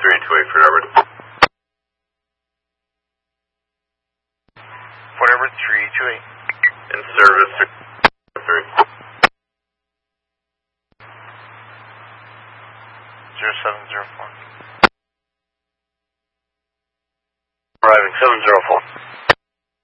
3828 for Edward. Whatever, 3828. In service, 3. 0704. Arriving 704.